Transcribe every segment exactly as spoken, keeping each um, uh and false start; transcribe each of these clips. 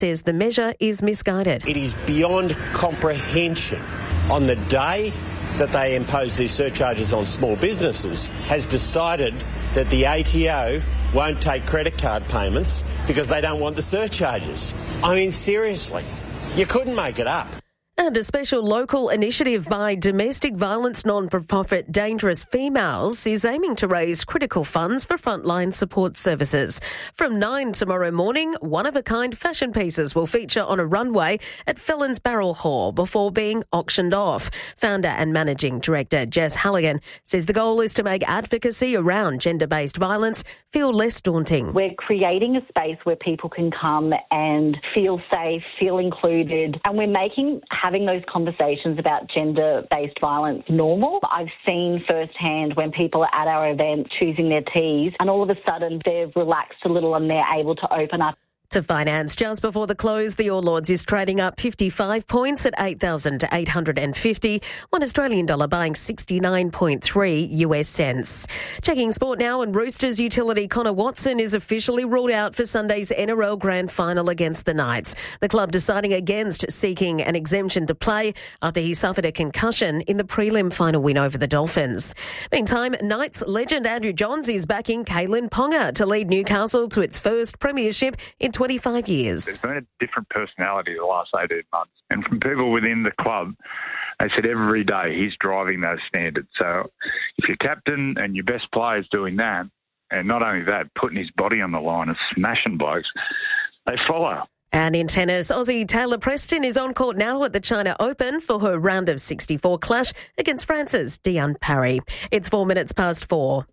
says the measure is misguided. It is beyond comprehension. On the day that they impose these surcharges on small businesses, has decided that the A T O won't take credit card payments because they don't want the surcharges. I mean, seriously, you couldn't make it up. And a special local initiative by domestic violence non-profit Dangerous Females is aiming to raise critical funds for frontline support services. From nine tomorrow morning, one-of-a-kind fashion pieces will feature on a runway at Felons Barrel Hall before being auctioned off. Founder and Managing Director Jess Halligan says the goal is to make advocacy around gender-based violence feel less daunting. We're creating a space where people can come and feel safe, feel included, and we're making having those conversations about gender-based violence normal. I've seen firsthand when people are at our event choosing their teas and all of a sudden they've relaxed a little and they're able to open up. To finance, just before the close, the All Ords is trading up fifty-five points at eight thousand eight hundred fifty, one Australian dollar buying sixty-nine point three U S cents. Checking sport now, and Roosters utility Connor Watson is officially ruled out for Sunday's N R L Grand Final against the Knights. The club deciding against seeking an exemption to play after he suffered a concussion in the prelim final win over the Dolphins. Meantime, Knights legend Andrew Johns is backing Kalen Ponga to lead Newcastle to its first premiership in twenty-five years. There's been a different personality the last eighteen months. And from people within the club, they said every day he's driving those standards. So if your captain and your best player is doing that, and not only that, putting his body on the line and smashing blokes, they follow. And in tennis, Aussie Taylor Preston is on court now at the China Open for her round of sixty-four clash against France's Diane Parry. It's four minutes past four.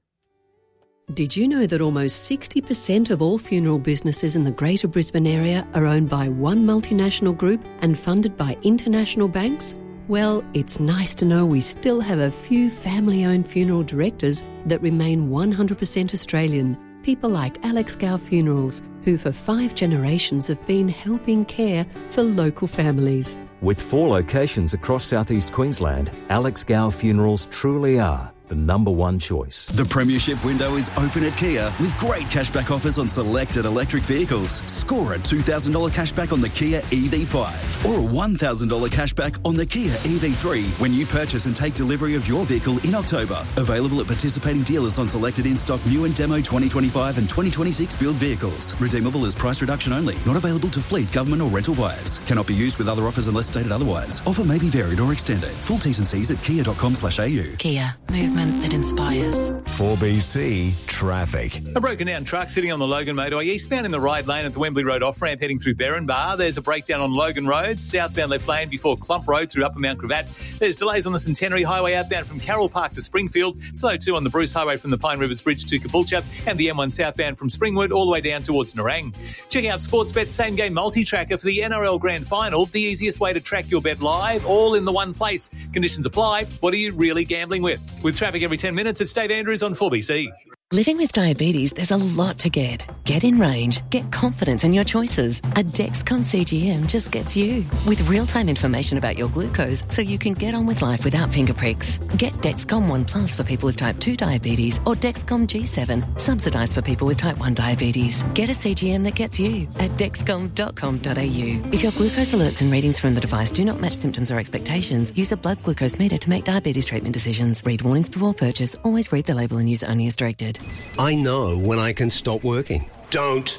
Did you know that almost sixty percent of all funeral businesses in the Greater Brisbane area are owned by one multinational group and funded by international banks? Well, it's nice to know we still have a few family-owned funeral directors that remain one hundred percent Australian. People like Alex Gow Funerals, who for five generations have been helping care for local families. With four locations across southeast Queensland, Alex Gow Funerals truly are the number one choice. The Premiership window is open at Kia with great cashback offers on selected electric vehicles. Score a two thousand dollars cashback on the Kia E V five or a one thousand dollars cashback on the Kia E V three when you purchase and take delivery of your vehicle in October. Available at participating dealers on selected in-stock new and demo twenty twenty-five and twenty twenty-six build vehicles. Redeemable as price reduction only. Not available to fleet, government or rental buyers. Cannot be used with other offers unless stated otherwise. Offer may be varied or extended. Full T's and C's at kia dot com slash a u. Kia. Movement that inspires. four B C Traffic. A broken down truck sitting on the Logan motorway eastbound in the right lane at the Wembley Road off-ramp heading through Berrinbar. There's a breakdown on Logan Road, southbound left lane before Clump Road through Upper Mount Cravat. There's delays on the Centenary Highway outbound from Carroll Park to Springfield. Slow too on the Bruce Highway from the Pine Rivers Bridge to Caboolture, and the M one southbound from Springwood all the way down towards Nerang. Check out Sportsbet's same game multi-tracker for the N R L Grand Final. The easiest way to track your bet live, all in the one place. Conditions apply. What are you really gambling with? With traffic every ten minutes, it's Dave Andrews on four B C. Living with diabetes, there's a lot to get. Get in range. Get confidence in your choices. A Dexcom C G M just gets you. With real-time information about your glucose so you can get on with life without finger pricks. Get Dexcom One Plus for people with type two diabetes or Dexcom G seven, subsidised for people with type one diabetes. Get a C G M that gets you at dexcom dot com dot a u. If your glucose alerts and readings from the device do not match symptoms or expectations, use a blood glucose meter to make diabetes treatment decisions. Read warnings before purchase. Always read the label and use only as directed. I know when I can stop working. Don't.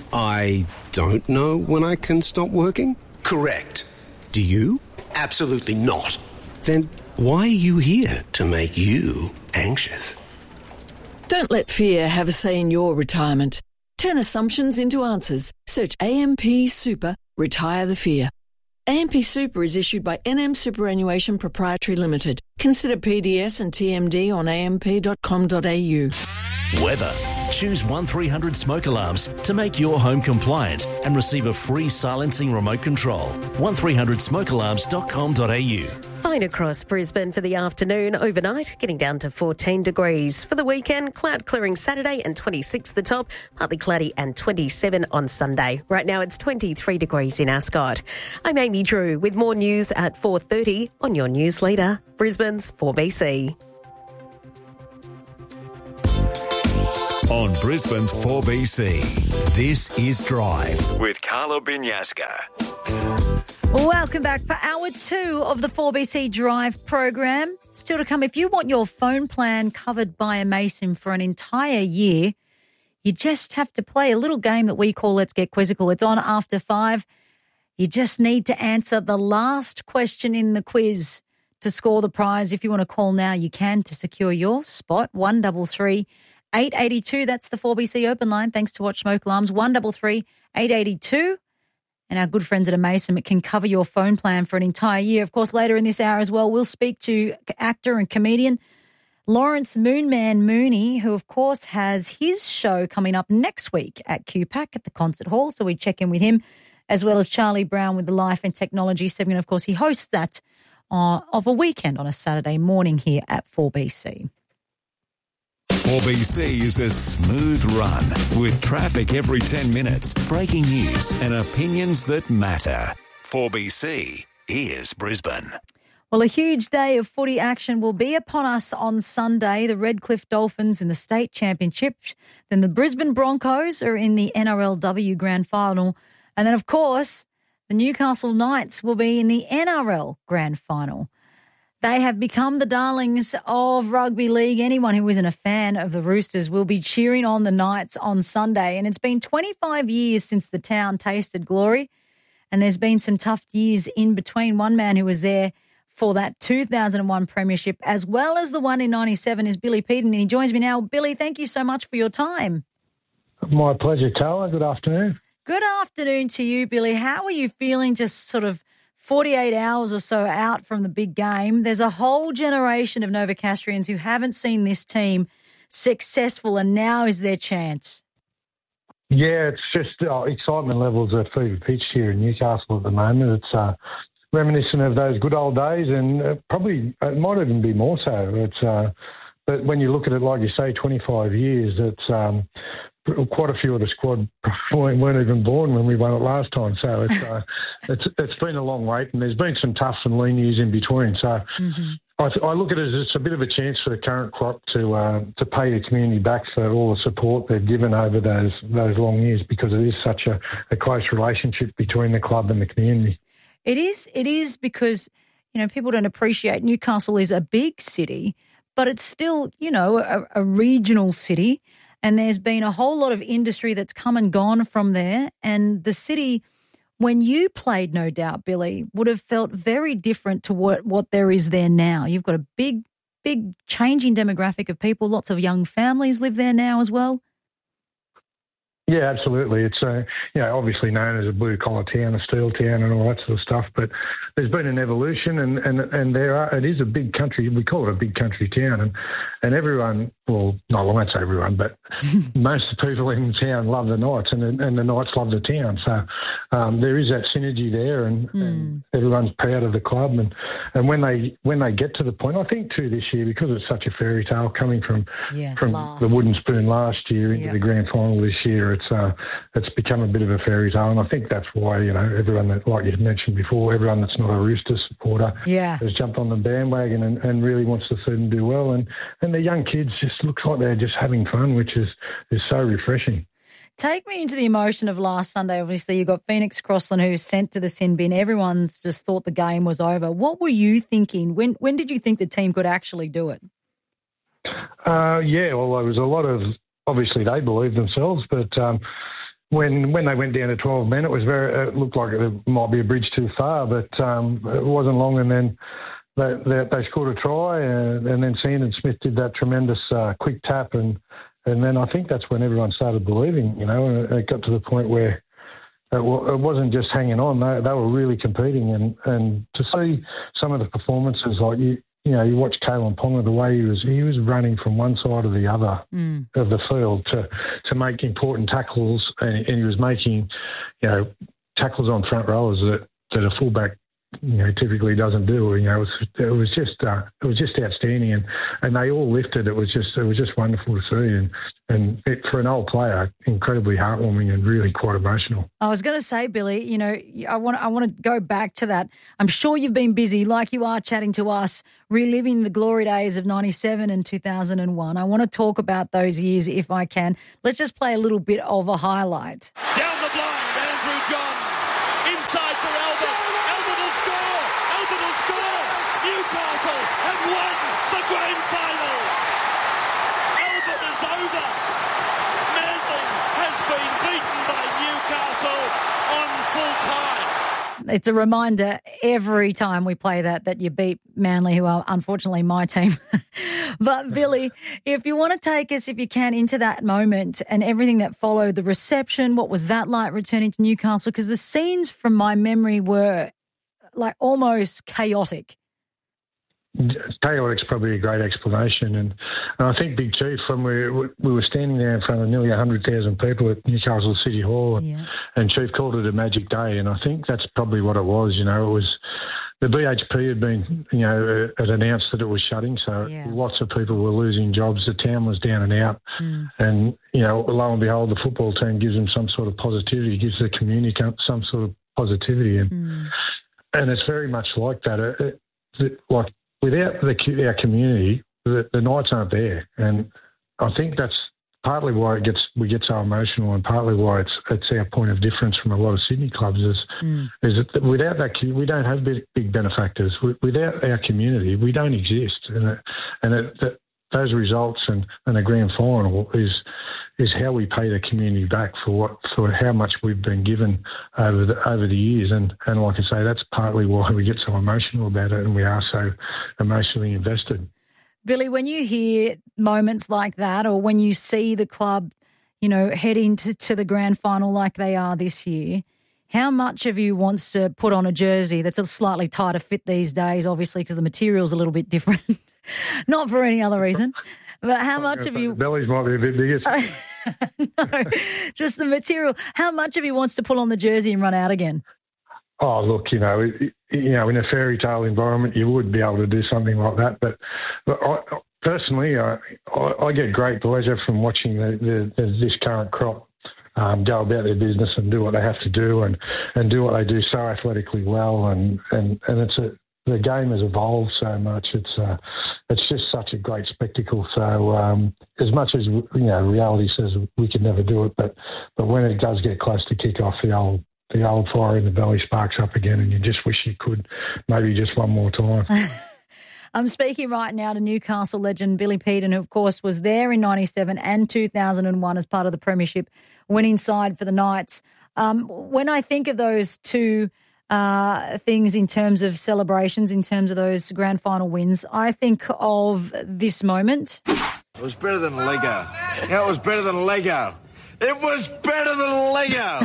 I don't know when I can stop working? Correct. Do you? Absolutely not. Then why are you here? To make you anxious. Don't let fear have a say in your retirement. Turn assumptions into answers. Search A M P Super, Retire the Fear. A M P Super is issued by N M Superannuation Proprietary Limited. Consider P D S and T M D on a m p dot com dot a u. Weather. Choose one three hundred Smoke Alarms to make your home compliant and receive a free silencing remote control. one three hundred smoke alarms dot com dot a u. Fine across Brisbane for the afternoon. Overnight, getting down to fourteen degrees. For the weekend, cloud clearing Saturday and twenty-six the top, partly cloudy and twenty-seven on Sunday. Right now it's twenty-three degrees in Ascot. I'm Amy Drew with more news at four thirty on your news leader, Brisbane's four B C. on Brisbane's four B C. This is Drive with Carla Binyasca. Welcome back for hour two of the four B C Drive program. Still to come, if you want your phone plan covered by a Mason for an entire year, you just have to play a little game that we call Let's Get Quizzical. It's on after five. You just need to answer the last question in the quiz to score the prize. If you want to call now, you can to secure your spot. one three three, eight eight two. That's the four B C open line. Thanks to Watch Smoke Alarms. one three three, eight eight two. And our good friends at Amason can cover your phone plan for an entire year. Of course, later in this hour as well, we'll speak to actor and comedian Lawrence Moonman Mooney, who, of course, has his show coming up next week at Q PAC at the Concert Hall. So we check in with him, as well as Charlie Brown with the Life and Technology segment. Of course, he hosts that uh, of a weekend on a Saturday morning here at four B C. four B C is a smooth run with traffic every ten minutes, breaking news and opinions that matter. four B C is Brisbane. Well, a huge day of footy action will be upon us on Sunday. The Redcliffe Dolphins in the state championship. Then the Brisbane Broncos are in the N R L W grand final. And then, of course, the Newcastle Knights will be in the N R L grand final. They have become the darlings of rugby league. Anyone who isn't a fan of the Roosters will be cheering on the Knights on Sunday. And it's been twenty-five years since the town tasted glory. And there's been some tough years in between. One man who was there for that two thousand one premiership, as well as the one in ninety-seven, is Billy Peden. And he joins me now. Billy, thank you so much for your time. My pleasure, Carla. Good afternoon. Good afternoon to you, Billy. How are you feeling just sort of forty-eight hours or so out from the big game? There's a whole generation of Novocastrians who haven't seen this team successful, and now is their chance. Yeah, it's just oh, excitement levels are fever pitch here in Newcastle at the moment. It's uh, reminiscent of those good old days, and uh, probably it might even be more so. It's uh, but when you look at it, like you say, twenty-five years, it's um, quite a few of the squad weren't even born when we won it last time. So it's uh, it's it's been a long wait, and there's been some tough and lean years in between. So mm-hmm. I, I look at it as it's a bit of a chance for the current crop to uh, to pay the community back for all the support they've given over those those long years, because it is such a, a close relationship between the club and the community. It is. It is because, you know, people don't appreciate Newcastle is a big city, but it's still, you know, a, a regional city. And there's been a whole lot of industry that's come and gone from there. And the city, when you played, no doubt, Billy, would have felt very different to what, what there is there now. You've got a big, big changing demographic of people. Lots of young families live there now as well. Yeah, absolutely. It's uh, you know, obviously known as a blue-collar town, a steel town and all that sort of stuff, but there's been an evolution, and, and, and there are, it is a big country. We call it a big country town, and, and everyone, well, no, I won't say everyone, but most of the people in town love the Knights, and the, and the Knights love the town. So um, there is that synergy there, and, mm. and everyone's proud of the club. And, and when they when they get to the point, I think too this year, because it's such a fairy tale coming from yeah, from last. the wooden spoon last year into yeah. the grand final this year, it's uh, it's become a bit of a fairy tale, and I think that's why, you know, everyone that, like you mentioned before, everyone that's not a Roosters supporter yeah. has jumped on the bandwagon and, and really wants to see them do well, and and the young kids just looks like they're just having fun, which is is so refreshing. Take me into the emotion of last Sunday. Obviously, you've got Phoenix Crossland, who's sent to the sin bin. Everyone's just thought the game was over. What were you thinking? When when did you think the team could actually do it? Uh, yeah, well, there was a lot of, obviously they believed themselves, but um, when when they went down to twelve men, it was very, it looked like it might be a bridge too far, but um, it wasn't long, and then they, they, they scored a try, and, and then Sandon Smith did that tremendous uh, quick tap, and and then I think that's when everyone started believing, you know, and it got to the point where it, w- it wasn't just hanging on, they, they were really competing, and, and to see some of the performances, like you, you know, you watch Kalen Ponga, the way he was, he was running from one side to the other mm. of the field to, to make important tackles, and, and he was making, you know, tackles on front rowers that, that a fullback you know typically doesn't do. You know, it was, it was just uh, it was just outstanding, and, and they all lifted. It was just it was just wonderful to see, and and it, for an old player, incredibly heartwarming and really quite emotional. I was going to say, Billy, you know, I want I want to go back to that. I'm sure you've been busy, like you are, chatting to us, reliving the glory days of ninety-seven and two thousand one. I want to talk about those years if I can. Let's just play a little bit of a highlight. Down the blind, Andrew Johns. Inside for Albert. Albert will score. Albert will score. Newcastle have won the grand final. Albert is over. Manly has been beaten by Newcastle on full time. It's a reminder every time we play that, that you beat Manly, who are unfortunately my team. But, Billy, if you want to take us, if you can, into that moment and everything that followed, the reception, what was that like returning to Newcastle? Because the scenes from my memory were like almost chaotic. Chaotic's probably a great explanation. And, and I think Big Chief, when we, we were standing there in front of nearly one hundred thousand people at Newcastle City Hall, and, yeah. and Chief called it a magic day. And I think that's probably what it was. You know, it was the B H P had been, you know, had announced that it was shutting. So yeah. lots of people were losing jobs. The town was down and out. Mm. And, you know, lo and behold, the football team gives them some sort of positivity, gives the community some sort of positivity. And, mm. and it's very much like that. It, it, like, without the, our community, the, the nights aren't there, and I think that's partly why it gets we get so emotional, and partly why it's it's our point of difference from a lot of Sydney clubs is mm. is that without that we don't have big, big benefactors. Without our community, we don't exist, and it, and it, that, those results and, and a grand final is is how we pay the community back for what for how much we've been given over the over the years, and, and like I say, that's partly why we get so emotional about it, and we are so emotionally invested. Billy, when you hear moments like that, or when you see the club, you know, heading to, to the grand final like they are this year, how much of you wants to put on a jersey that's a slightly tighter fit these days, obviously because the material's a little bit different, not for any other reason? But how much of you... The bellies might be a bit bigger. No, just the material. How much of you wants to pull on the jersey and run out again? Oh, look, you know, you know, in a fairy tale environment, you would be able to do something like that. But, but I, personally, I, I, I get great pleasure from watching the, the, the, this current crop um, go about their business and do what they have to do, and, and do what they do so athletically well. And, and, and it's a, the game has evolved so much. It's uh, it's just such a great spectacle. So um, as much as, you know, reality says we can never do it, but but when it does get close to kick off, the old the old fire in the belly sparks up again, and you just wish you could maybe just one more time. I'm speaking right now to Newcastle legend Billy Peden, who, of course, was there in ninety-seven and two thousand one as part of the Premiership winning side for the Knights. Um, when I think of those two uh, things in terms of celebrations, in terms of those grand final wins, I think of this moment. It was better than Lego. Yeah, it was better than Lego. It was better than Lego.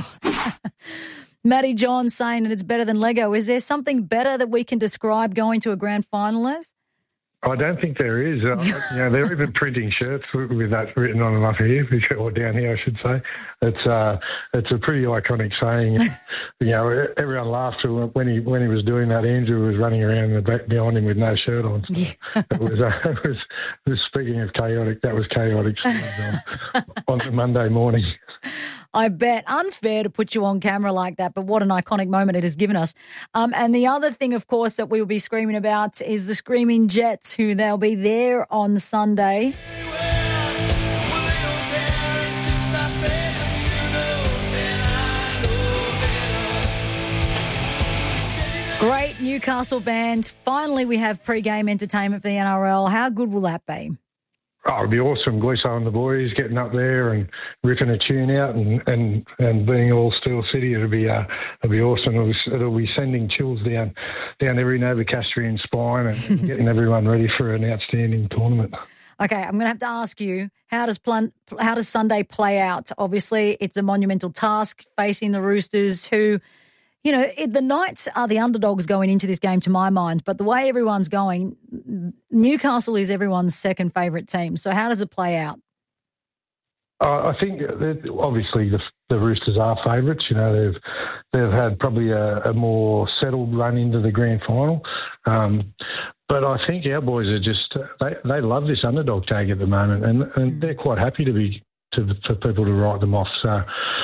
Matty John saying that it's better than Lego. Is there something better that we can describe going to a grand final as? I don't think there is. Uh, you know, they're even printing shirts with, with that written on them up here, or down here, I should say. It's uh, it's a pretty iconic saying. You know, everyone laughed when he when he was doing that. Andrew was running around in the back behind him with no shirt on. So it was, uh, it was. It was. Speaking of chaotic, that was chaotic on, on the Monday morning. I bet. Unfair to put you on camera like that, but what an iconic moment it has given us. Um, and the other thing, of course, that we will be screaming about is the Screaming Jets, who they'll be there on Sunday. Great Newcastle band. Finally, we have pre-game entertainment for the N R L. How good will that be? Oh, it'd be awesome. Gleeso and the boys getting up there and ripping a tune out and, and, and being all Steel City. It'll be uh, it'll be awesome. It'll, it'll be sending chills down down every Novocastrian spine and getting everyone ready for an outstanding tournament. Okay, I'm going to have to ask you, how does plan, how does Sunday play out? Obviously, it's a monumental task facing the Roosters, who, you know, it, the Knights are the underdogs going into this game to my mind, but the way everyone's going, Newcastle is everyone's second favourite team. So how does it play out? I think that obviously the, the Roosters are favourites. You know, they've they've had probably a, a more settled run into the grand final. Um, but I think our boys are just they, they love this underdog tag at the moment, and, and they're quite happy to be to for people to write them off. So,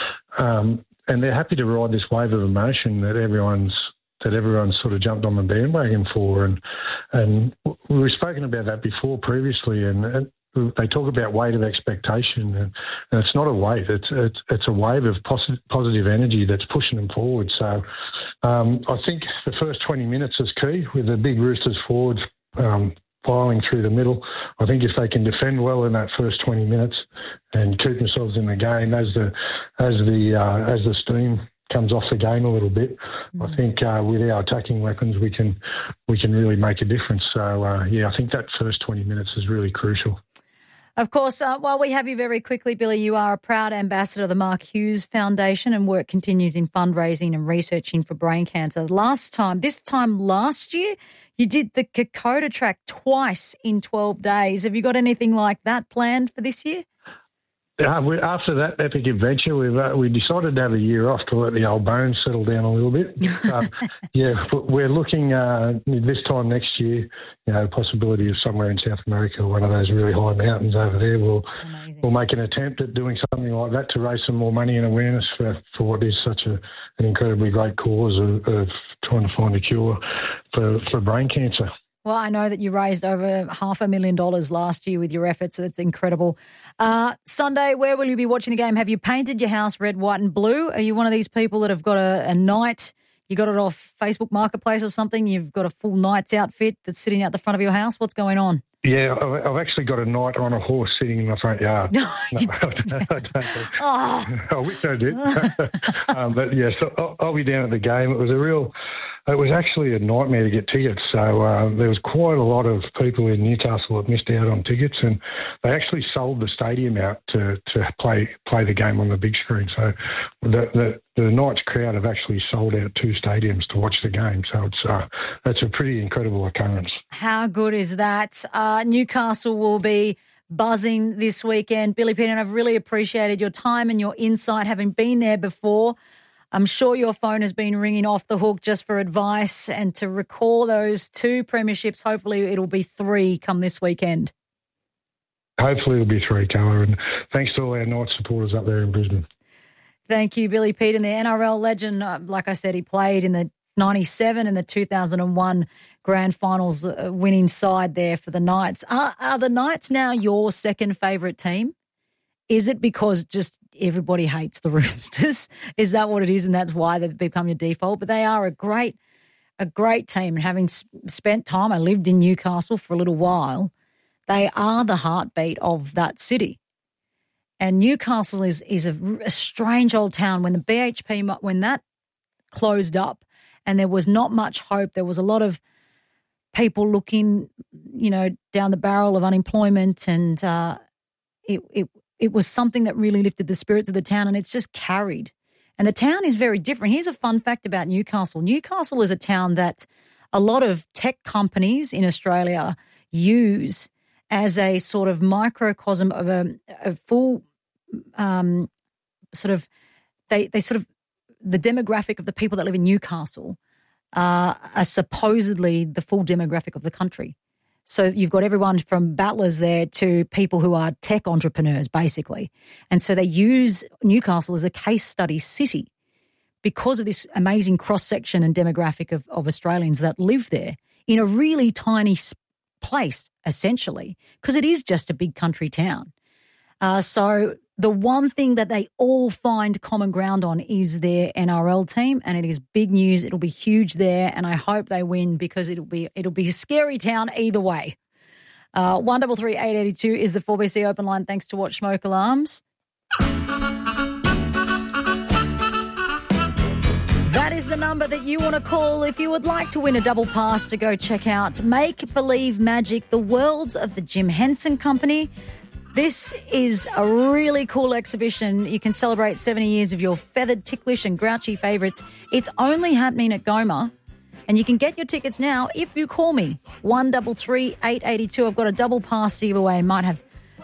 um, and they're happy to ride this wave of emotion that everyone's that everyone's sort of jumped on the bandwagon for, and and we've spoken about that before previously, and. and they talk about weight of expectation, and, and it's not a weight. It's it's it's a wave of posi- positive energy that's pushing them forward. So um, I think the first twenty minutes is key with the big Roosters forwards um, filing through the middle. I think if they can defend well in that first twenty minutes and keep themselves in the game as the as the uh, as the steam comes off the game a little bit, mm. I think uh, with our attacking weapons we can we can really make a difference. So uh, yeah, I think that first twenty minutes is really crucial. Of course, uh, while we have you very quickly, Billy, you are a proud ambassador of the Mark Hughes Foundation, and work continues in fundraising and researching for brain cancer. Last time, this time last year, you did the Kokoda track twice in twelve days. Have you got anything like that planned for this year? Uh, we, after that epic adventure, we've, uh, we decided to have a year off to let the old bones settle down a little bit. Um, yeah, we're looking uh, this time next year, you know, the possibility of somewhere in South America, one of those really high mountains over there. We'll Amazing. we'll make an attempt at doing something like that to raise some more money and awareness for, for what is such a, an incredibly great cause of, of trying to find a cure for, for brain cancer. Well, I know that you raised over half a million dollars last year with your efforts. So that's incredible. Uh, Sunday, where will you be watching the game? Have you painted your house red, white and blue? Are you one of these people that have got a, a night, you got it off Facebook Marketplace or something, you've got a full Knights outfit that's sitting out the front of your house? What's going on? Yeah, I've actually got a knight on a horse sitting in my front yard. No, I, don't, I, don't. Oh. I wish I did. um, but, yeah, so I'll, I'll be down at the game. It was a real... It was actually a nightmare to get tickets. So uh, there was quite a lot of people in Newcastle that missed out on tickets, and they actually sold the stadium out to, to play play the game on the big screen. So the, the the Knights crowd have actually sold out two stadiums to watch the game. So it's uh, that's a pretty incredible occurrence. How good is that? Uh, Newcastle will be buzzing this weekend. Billy Peden, I've really appreciated your time and your insight, having been there before. I'm sure your phone has been ringing off the hook just for advice and to recall those two premierships. Hopefully it'll be three come this weekend. Hopefully it'll be three, Carla. And thanks to all our Knights supporters up there in Brisbane. Thank you, Billy Peden, the N R L legend. Uh, like I said, he played in the ninety-seven and the two thousand one grand finals uh, winning side there for the Knights. Are, are the Knights now your second favourite team? Is it because just everybody hates the Roosters? Is that what it is, and that's why they've become your default? But they are a great, a great team. And having spent time, I lived in Newcastle for a little while, they are the heartbeat of that city. And Newcastle is is a, a strange old town. When the B H P, when that closed up and there was not much hope, there was a lot of people looking, you know, down the barrel of unemployment, and uh, it, it It was something that really lifted the spirits of the town, and it's just carried. And the town is very different. Here's a fun fact about Newcastle. Newcastle is a town that a lot of tech companies in Australia use as a sort of microcosm of a, a full um, sort of, they, they sort of, the demographic of the people that live in Newcastle uh, are supposedly the full demographic of the country. So you've got everyone from battlers there to people who are tech entrepreneurs, basically. And so they use Newcastle as a case study city because of this amazing cross-section and demographic of, of Australians that live there in a really tiny place, essentially, because it is just a big country town. Uh, so the one thing that they all find common ground on is their N R L team, and it is big news. It'll be huge there, and I hope they win because it'll be it'll be a scary town either way. Uh, one double three eight eighty two is the four B C open line. Thanks to Watch Smoke Alarms. That is the number that you want to call if you would like to win a double pass to go check out Make Believe Magic, the worlds of the Jim Henson Company. This is a really cool exhibition. You can celebrate seventy years of your feathered, ticklish and grouchy favourites. It's only happening at Goma, and you can get your tickets now if you call me, one double three eight eighty two. I've got a double pass to give away. Might have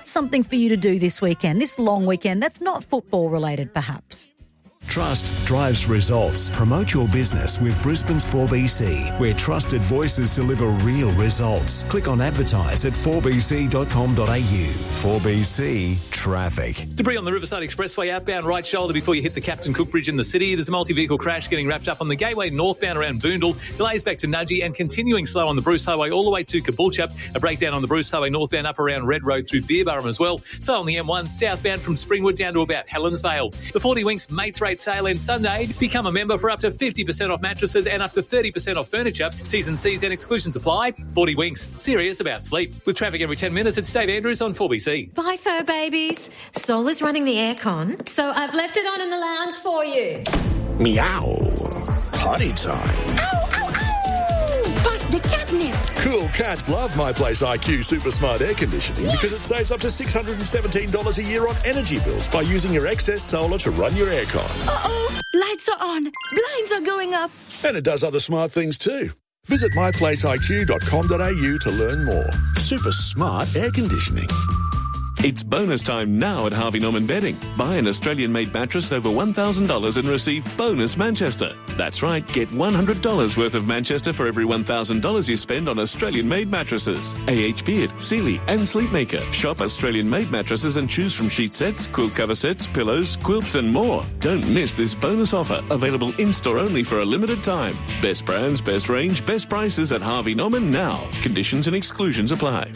something for you to do this weekend, this long weekend that's not football related perhaps. Trust drives results. Promote your business with Brisbane's four B C, where trusted voices deliver real results. Click on advertise at four b c dot com dot a u. four B C Traffic. Debris on the Riverside Expressway outbound right shoulder before you hit the Captain Cook Bridge in the city. There's a multi-vehicle crash getting wrapped up on the Gateway northbound around Boondall. Delays back to Nudgee and continuing slow on the Bruce Highway all the way to Caboolture. A breakdown on the Bruce Highway northbound up around Red Road through Beerburrum as well. Slow on the M one southbound from Springwood down to about Helensvale. The forty Winks Mates Rate sale ends Sunday. Become a member for up to fifty percent off mattresses and up to thirty percent off furniture. T's and C's and exclusions apply. forty Winks, serious about sleep. With traffic every ten minutes, it's Dave Andrews on four B C. Bye, fur babies. Sol is running the aircon, so I've left it on in the lounge for you. Meow. Potty time. Ow, ow, ow! Bust the catnip. Cool cats love My Place I Q Super Smart Air Conditioning because it saves up to six hundred seventeen dollars a year on energy bills by using your excess solar to run your aircon. Uh-oh, lights are on, blinds are going up. And it does other smart things too. Visit my place I Q dot com dot a u to learn more. Super smart air conditioning. It's bonus time now at Harvey Norman Bedding. Buy an Australian-made mattress over one thousand dollars and receive bonus Manchester. That's right, get one hundred dollars worth of Manchester for every one thousand dollars you spend on Australian-made mattresses. A H Beard, Sealy and Sleepmaker. Shop Australian-made mattresses and choose from sheet sets, quilt cover sets, pillows, quilts and more. Don't miss this bonus offer, available in-store only for a limited time. Best brands, best range, best prices at Harvey Norman now. Conditions and exclusions apply.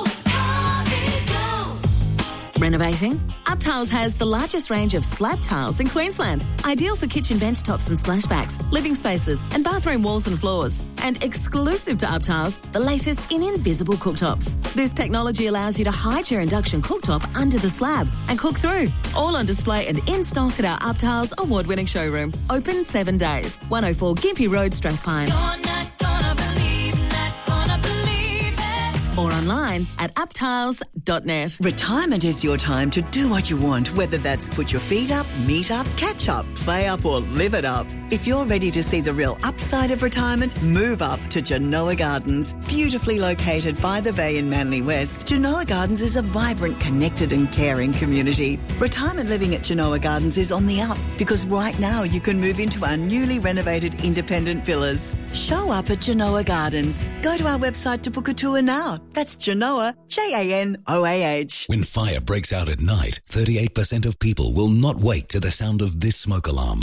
Renovating? Uptiles has the largest range of slab tiles in Queensland. Ideal for kitchen bench tops and splashbacks, living spaces and bathroom walls and floors. And exclusive to Uptiles, the latest in invisible cooktops. This technology allows you to hide your induction cooktop under the slab and cook through. All on display and in stock at our Uptiles award-winning showroom. Open seven days. one oh four Gympie Road, Strathpine. Or online at uptiles dot net. Retirement is your time to do what you want, whether that's put your feet up, meet up, catch up, play up or live it up. If you're ready to see the real upside of retirement, move up to Genoa Gardens. Beautifully located by the bay in Manly West, Genoa Gardens is a vibrant, connected and caring community. Retirement living at Genoa Gardens is on the up because right now you can move into our newly renovated independent villas. Show up at Genoa Gardens. Go to our website to book a tour now. That's Genoa, J A N O A H. When fire breaks out at night, thirty-eight percent of people will not wake to the sound of this smoke alarm.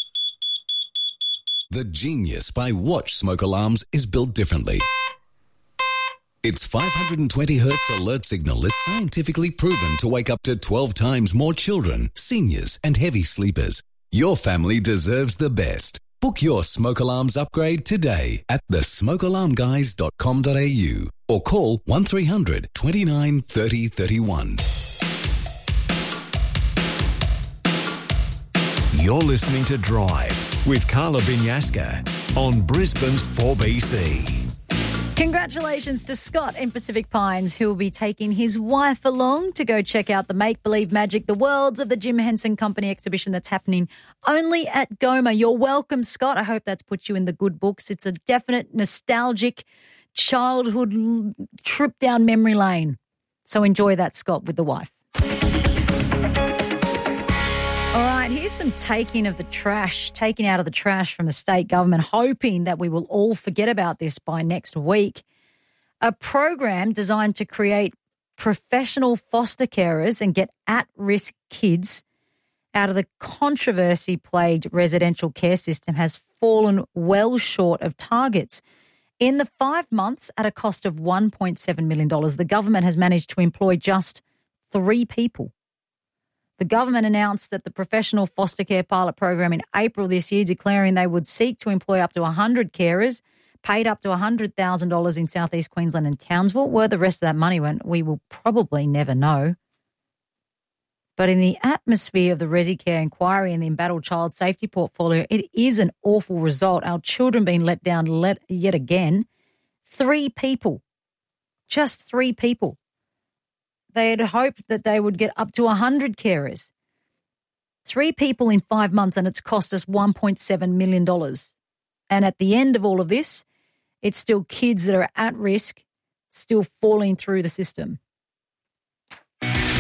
The Genius by Watch smoke alarms is built differently. Its five hundred twenty hertz alert signal is scientifically proven to wake up to twelve times more children, seniors and heavy sleepers. Your family deserves the best. Book your smoke alarms upgrade today at the smoke alarm guys dot com dot a u or call one three hundred twenty-nine thirty thirty-one. You're listening to Drive with Carla Binyaska on Brisbane's four B C. Congratulations to Scott in Pacific Pines, who will be taking his wife along to go check out the Make Believe Magic, the Worlds of the Jim Henson Company exhibition that's happening only at Goma. You're welcome, Scott. I hope that's put you in the good books. It's a definite nostalgic childhood trip down memory lane. So enjoy that, Scott, with the wife. All right, here's some taking of the trash, taking out of the trash from the state government, hoping that we will all forget about this by next week. A program designed to create professional foster carers and get at-risk kids out of the controversy-plagued residential care system has fallen well short of targets. In the five months, at a cost of one point seven million dollars, the government has managed to employ just three people. The government announced that the professional foster care pilot program in April this year, declaring they would seek to employ up to one hundred carers, paid up to one hundred thousand dollars in southeast Queensland and Townsville. Where the rest of that money went, we will probably never know. But in the atmosphere of the Resi Care inquiry and the embattled child safety portfolio, it is an awful result. Our children being let down let, yet again. Three people, just three people. They had hoped that they would get up to one hundred carers. Three people in five months and it's cost us one point seven million dollars. And at the end of all of this, it's still kids that are at risk, still falling through the system.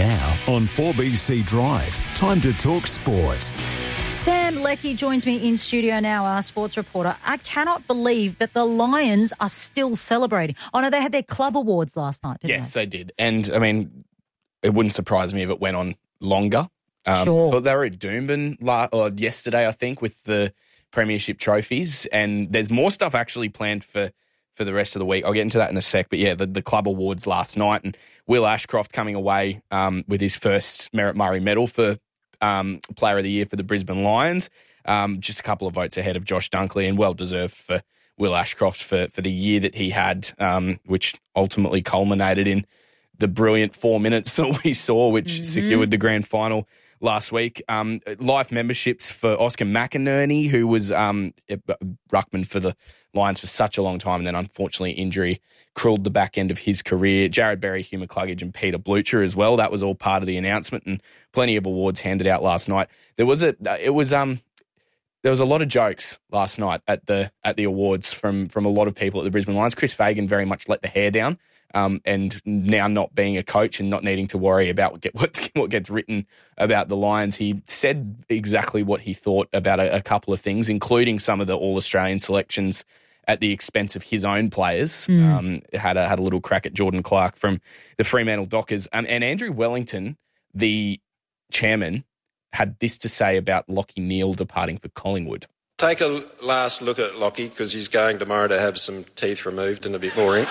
Now on four B C Drive, time to talk sport. Sam Leckie joins me in studio now, our sports reporter. I cannot believe that the Lions are still celebrating. Oh, no, they had their club awards last night, didn't yes, they? they did. And, I mean, it wouldn't surprise me if it went on longer. Um, Sure. So they were at Doomben la- or yesterday, I think, with the premiership trophies. And there's more stuff actually planned for, for the rest of the week. I'll get into that in a sec. But, yeah, the, the club awards last night. And Will Ashcroft coming away um, with his first Merritt Murray medal for Um, Player of the Year for the Brisbane Lions, um, just a couple of votes ahead of Josh Dunkley, and well deserved for Will Ashcroft for for the year that he had, um, which ultimately culminated in the brilliant four minutes that we saw, which mm-hmm. secured the grand final last week. Um, life memberships for Oscar McInerney, who was um, a ruckman for the Lions for such a long time, and then unfortunately injury cruelled the back end of his career. Jared Berry, Hugh McCluggage and Peter Blucher as well. That was all part of the announcement, and plenty of awards handed out last night. There was a it was um there was a lot of jokes last night at the at the awards from from a lot of people at the Brisbane Lions. Chris Fagan very much let the hair down. Um, and now not being a coach and not needing to worry about what, get, what, what gets written about the Lions, he said exactly what he thought about a, a couple of things, including some of the All-Australian selections at the expense of his own players. Mm. Um, had a had a little crack at Jordan Clark from the Fremantle Dockers. Um, and Andrew Wellington, the chairman, had this to say about Lachie Neale departing for Collingwood. Take a last look at Lachie because he's going tomorrow to have some teeth removed and a bit more ink.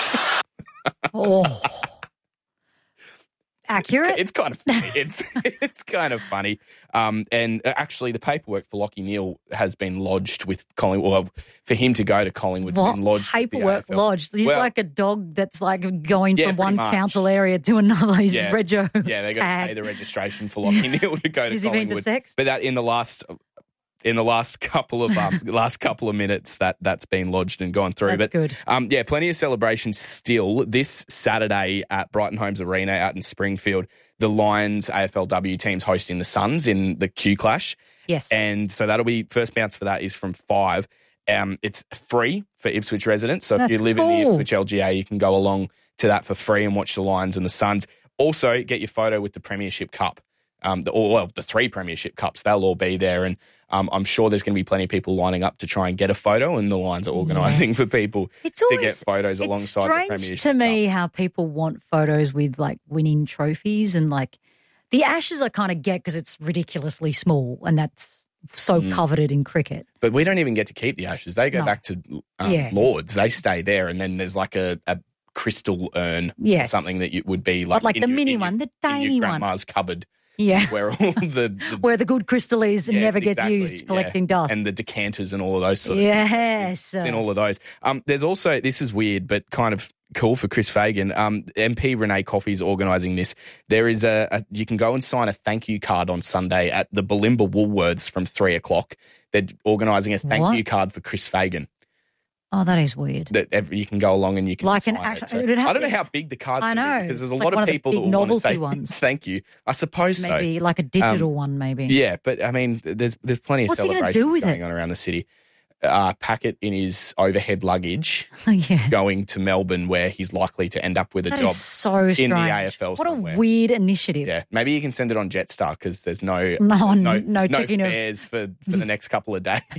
Oh, accurate. It's, it's kind of funny. It's it's kind of funny. Um, and actually, the paperwork for Lachie Neale has been lodged with Collingwood. Well, for him to go to Collingwood, What? been lodged Paperwork with the A F L. lodged. He's Well, like a dog that's like going Yeah, from pretty one much. council area to another. He's yeah, rego yeah, they got to tag. pay the registration for Lachie Neale to go to Has he been to Collingwood. sex? But that in the last. In the last couple of um, last couple of minutes, that that's been lodged and gone through. That's but good. Um, yeah, plenty of celebrations still this Saturday at Brighton Homes Arena out in Springfield. The Lions A F L W teams hosting the Suns in the Q Clash. Yes, and so that'll be first bounce for that is from five. Um, it's free for Ipswich residents. So That's if you live in the cool. Ipswich L G A, you can go along to that for free and watch the Lions and the Suns. Also, get your photo with the Premiership Cup. Um, the, or, well, the three Premiership Cups, they'll all be there. And um, I'm sure there's going to be plenty of people lining up to try and get a photo, and the Lions are organising for people It's to always, get photos it's alongside the strange Premiership to me how people want photos with like winning trophies, and like the Ashes I kind of get because it's ridiculously small and that's so Mm. coveted in cricket. But we don't even get to keep the Ashes. They go No. back to um, Yeah. Lords. They stay there, and then there's like a, a crystal urn, Yes. or something that you would be like, But like in the your- mini in your- one, the in tiny your one. grandma's cupboard. Yeah. Where all the, the Where the good crystal is and Yes, never gets exactly, used, yeah. collecting dust. And the decanters and all of those sort of things. Yes. It's in all of those. Um, there's also, this is weird, but kind of cool for Chris Fagan. Um, M P Renee Coffey is organising this. There is a, a, you can go and sign a thank you card on Sunday at the Bulimba Woolworths from three o'clock. They're organising a thank What? you card for Chris Fagan. Oh, that is weird. That every, you can go along and you can Like sign an it. act- So, it'd have I don't to- know how big the card's I gonna be know. because there's a It's lot like one of of the people big that want to novelty say ones. thank you. I suppose so. Maybe like a digital Um, one, maybe. Yeah, but I mean, there's there's plenty of What's he gonna celebrations do with going it? on around the city. Uh, pack it in his overhead luggage, yeah. going to Melbourne, where he's likely to end up with a That job is so in strange. the A F L What somewhere. a weird initiative. Yeah, maybe you can send it on Jetstar because there's no No, no no checking of- fares for, for the next couple of days.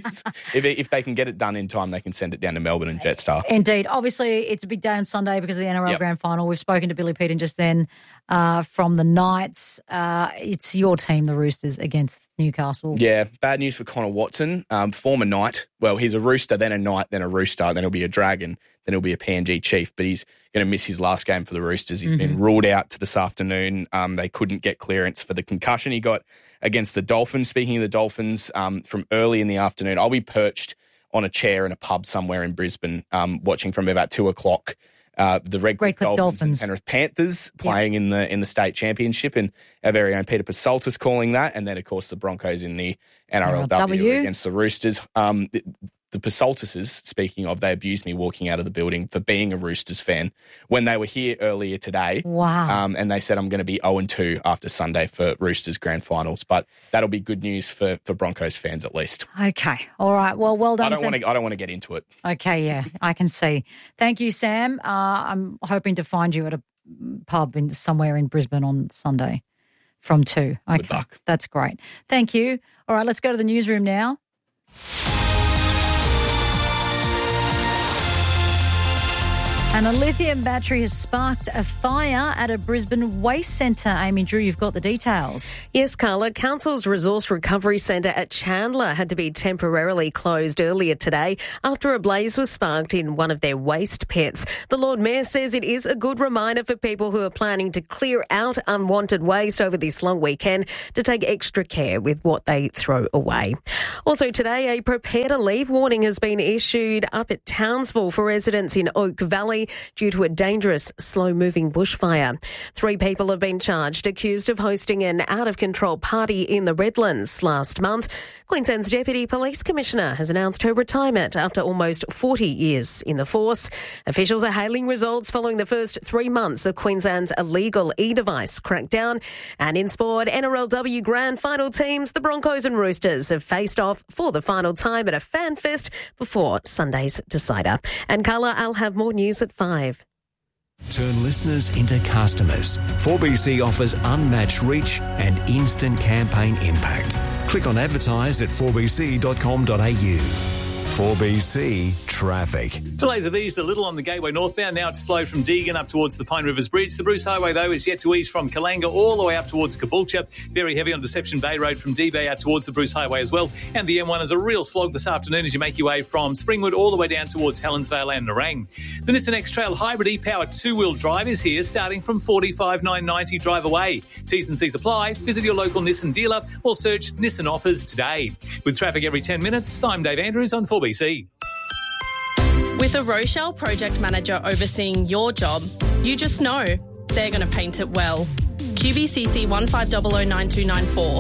if if they can get it done in time, they can send it down to Melbourne and Jetstar. Indeed. Obviously, it's a big day on Sunday because of the N R L Yep. Grand Final. We've spoken to Billy Peaton just then uh, from the Knights. Uh, it's your team, the Roosters, against Newcastle. Yeah, bad news for Connor Watson, um, former Knight. Well, he's a Rooster, then a Knight, then a Rooster, then he'll be a Dragon, then he'll be a P N G Chief. But he's going to miss his last game for the Roosters. He's been Mhm. ruled out to this afternoon. Um, they couldn't get clearance for the concussion he got against the Dolphins. Speaking of the Dolphins, um, from early in the afternoon, I'll be perched on a chair in a pub somewhere in Brisbane, um, watching from about two o'clock. Uh, the Redcliffe, Redcliffe Dolphins, Dolphins. and Penrith Panthers playing in the in the state championship, and our very own Peter Pasoltis calling that, and then of course the Broncos in the N R L W W. against the Roosters. Um, the, the Pasoltises, speaking of, they abused me walking out of the building for being a Roosters fan when they were here earlier today. Wow. Um, and they said I'm going to be oh and two after Sunday for Roosters grand finals, but that'll be good news for, for Broncos fans at least. Okay. All right. Well, well done, I don't Sam. want to. I don't want to get into it. Okay, yeah, I can see. Thank you, Sam. Uh, I'm hoping to find you at a pub in somewhere in Brisbane on Sunday from two. Okay, Good luck. That's great. Thank you. All right, let's go to the newsroom now. And a lithium battery has sparked a fire at a Brisbane waste centre. Amy Drew, you've got the details. Yes, Carla. Council's Resource Recovery Centre at Chandler had to be temporarily closed earlier today after a blaze was sparked in one of their waste pits. The Lord Mayor says it is a good reminder for people who are planning to clear out unwanted waste over this long weekend to take extra care with what they throw away. Also today, a prepare to leave warning has been issued up at Townsville for residents in Oak Valley due to a dangerous, slow-moving bushfire. Three people have been charged, accused of hosting an out-of-control party in the Redlands last month. Queensland's Deputy Police Commissioner has announced her retirement after almost forty years in the force. Officials are hailing results following the first three months of Queensland's illegal e-device crackdown. And in sport, N R L W Grand Final teams, the Broncos and Roosters, have faced off for the final time at a fan fest before Sunday's decider. And Carla, I'll have more news at five. Turn listeners into customers. four B C offers unmatched reach and instant campaign impact. Click on advertise at four b c dot com dot a u. four B C traffic. Delays have eased a little on the Gateway northbound. Now it's slow from Deagon up towards the Pine Rivers Bridge. The Bruce Highway, though, is yet to ease from Kalanga all the way up towards Caboolture. Very heavy on Deception Bay Road from D-Bay out towards the Bruce Highway as well. And the M one is a real slog this afternoon as you make your way from Springwood all the way down towards Helensvale and Nerang. The Nissan X-Trail Hybrid e-Power two-wheel drive is here starting from forty-five thousand nine hundred ninety dollars drive away. T's and C's apply. Visit your local Nissan dealer or search Nissan offers today. With traffic every ten minutes, I'm Dave Andrews on four B C. With a Rochelle project manager overseeing your job, you just know they're going to paint it well. Q B C C one five zero zero nine two nine four.